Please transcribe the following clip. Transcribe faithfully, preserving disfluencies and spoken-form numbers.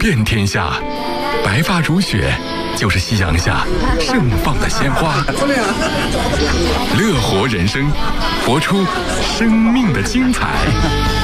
遍天下。白发如雪，就是夕阳下盛放的鲜花。乐活人生，活出生命的精彩。